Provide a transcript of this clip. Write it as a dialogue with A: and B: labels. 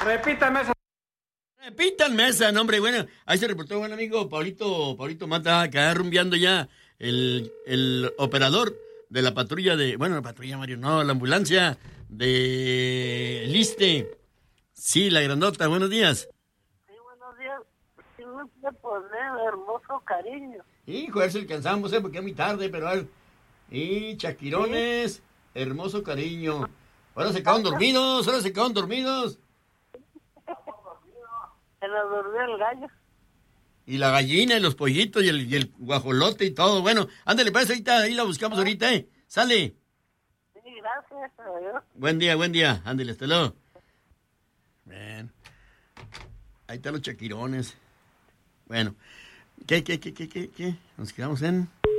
A: Repítame esa.
B: Repítanme esa, no, hombre, bueno, ahí se reportó buen amigo Pablito Mata, que va rumbeando ya el operador de la patrulla la patrulla Mario, no, la ambulancia de Liste. Sí, la grandota, buenos días.
C: Sí, buenos días. Sí, me puede poner hermoso cariño.
B: Hijo, a ver si alcanzamos, porque es muy tarde, pero y Chaquirones, hermoso cariño. Ahora se quedaron dormidos.
C: Se nos durmió el gallo.
B: Y la gallina, y los pollitos, y el guajolote y todo. Bueno, ándale, pues ahorita, ahí la buscamos ahorita, Sale.
C: Sí, gracias. Adiós.
B: Buen día. Ándale, hasta luego. Bien. Ahí están los chaquirones. Bueno. ¿Qué? Nos quedamos en...